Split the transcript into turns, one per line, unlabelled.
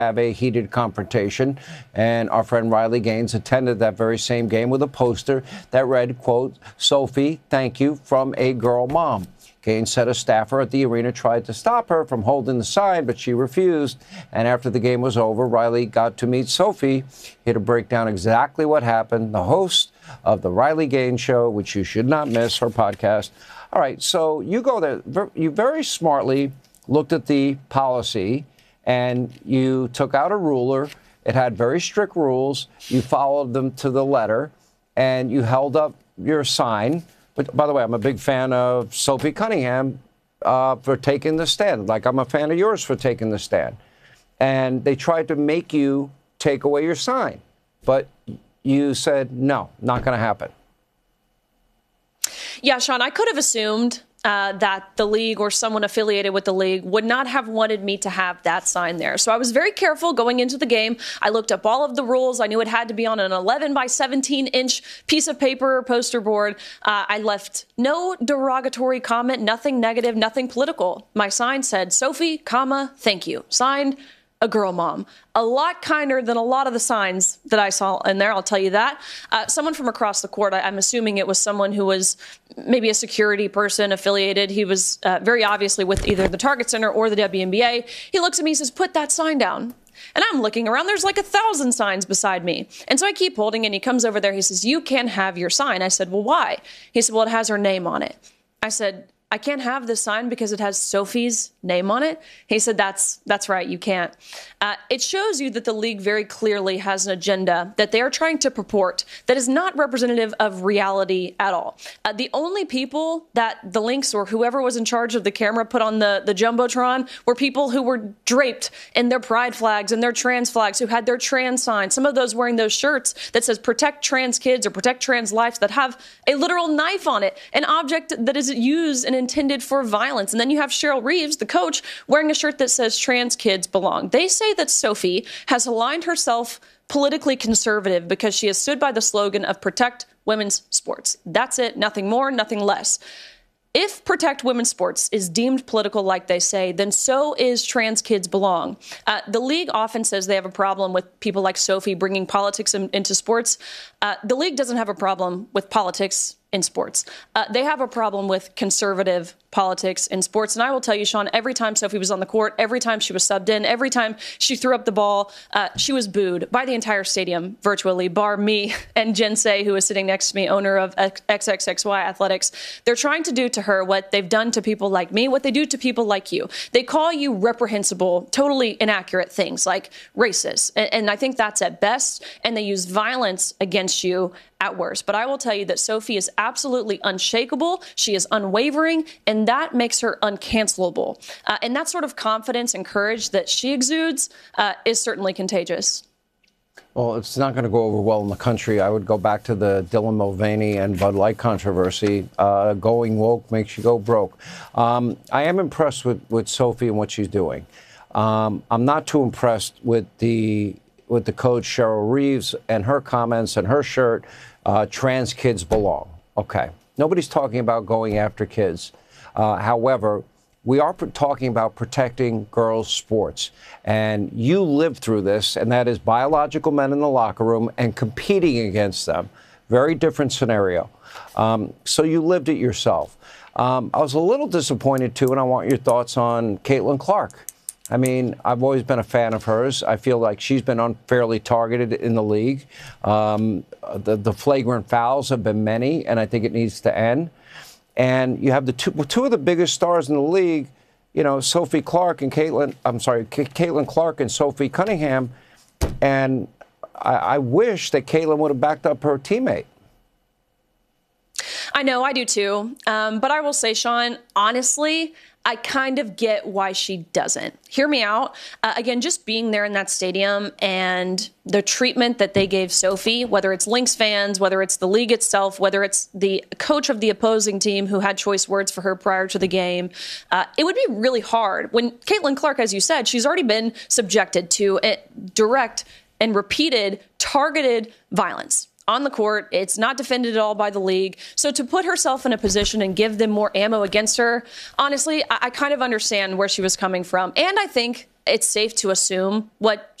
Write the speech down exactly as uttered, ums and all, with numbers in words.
have a heated confrontation, and our friend Riley Gaines attended that very same game with a poster that read, quote, "Sophie, thank you from a girl mom." Gaines said a staffer at the arena tried to stop her from holding the sign, but she refused. And after the game was over, Riley got to meet Sophie here to break down exactly what happened. The host of the Riley Gaines Show, which you should not miss, her podcast. All right, so you go there. You very smartly looked at the policy, and you took out a ruler. It had very strict rules. You followed them to the letter, and you held up your sign. But, by the way, I'm a big fan of Sophie Cunningham uh, for taking the stand, like I'm a fan of yours for taking the stand. And they tried to make you take away your sign. But you said, no, not going to happen.
Yeah, Sean, I could have assumed Uh, that the league or someone affiliated with the league would not have wanted me to have that sign there. So I was very careful going into the game. I looked up all of the rules. I knew it had to be on an eleven by seventeen inch piece of paper or poster board. Uh, I left no derogatory comment, nothing negative, nothing political. My sign said, "Sophie, comma, thank you." Signed, a girl mom. A lot kinder than a lot of the signs that I saw in there, I'll tell you that. Uh, someone from across the court, I, I'm assuming it was someone who was maybe a security person affiliated. He was uh, very obviously with either the Target Center or the W N B A. He looks at me and says, "Put that sign down." And I'm looking around, there's like a thousand signs beside me. And so I keep holding, and he comes over there, he says, "You can't have your sign." I said, "Well, why?" He said, "Well, it has her name on it." I said, "I can't have this sign because it has Sophie's name on it." He said, that's that's right, you can't. Uh, it shows you that the league very clearly has an agenda that they are trying to purport that is not representative of reality at all. Uh, the only people that the Lynx or whoever was in charge of the camera put on the, the Jumbotron were people who were draped in their pride flags and their trans flags, who had their trans signs, some of those wearing those shirts that says protect trans kids or protect trans lives, that have a literal knife on it, an object that is used and intended for violence. And then you have Cheryl Reeves, the coach, wearing a shirt that says trans kids belong. They say that Sophie has aligned herself politically conservative because she has stood by the slogan of protect women's sports. That's it, nothing more, nothing less. If protect women's sports is deemed political, like they say, then so is trans kids belong. Uh, the league often says they have a problem with people like Sophie bringing politics in, into sports. Uh, the league doesn't have a problem with politics in sports. Uh, they have a problem with conservative politics in sports. And I will tell you, Sean, every time Sophie was on the court, every time she was subbed in, every time she threw up the ball, uh, she was booed by the entire stadium virtually, bar me and Jen Say, who is sitting next to me, owner of X X X Y Athletics. They're trying to do to her what they've done to people like me, what they do to people like you. They call you reprehensible, totally inaccurate things like racist. And, and I think that's at best. And they use violence against you at worst. But I will tell you that Sophie is absolutely unshakable. She is unwavering, and that makes her uncancelable. Uh, and that sort of confidence and courage that she exudes uh, is certainly contagious.
Well, it's not going to go over well in the country. I would go back to the Dylan Mulvaney and Bud Light controversy. Uh, going woke makes you go broke. Um, I am impressed with, with Sophie and what she's doing. Um, I'm not too impressed with the with the coach Cheryl Reeves and her comments and her shirt. Uh, trans kids belong. Okay. Nobody's talking about going after kids. Uh, however, we are talking about protecting girls' sports. And you lived through this, and that is biological men in the locker room and competing against them. Very different scenario. Um, so you lived it yourself. Um, I was a little disappointed, too, and I want your thoughts on Caitlin Clark. I mean, I've always been a fan of hers. I feel like she's been unfairly targeted in the league. Um, the, the flagrant fouls have been many, and I think it needs to end. And you have the two, two of the biggest stars in the league, you know, Sophie Clark and Caitlin, I'm sorry, Caitlin Clark and Sophie Cunningham. And I, I wish that Caitlin would have backed up her teammate.
I know, I do too. Um, but I will say, Sean, honestly, I kind of get why she doesn't. Hear me out. Uh, again, just being there in that stadium and the treatment that they gave Sophie, whether it's Lynx fans, whether it's the league itself, whether it's the coach of the opposing team who had choice words for her prior to the game, uh, it would be really hard. When Caitlin Clark, as you said, she's already been subjected to direct and repeated targeted violence on the court. It's not defended at all by the league. So to put herself in a position and give them more ammo against her, honestly, I, I kind of understand where she was coming from. And I think it's safe to assume what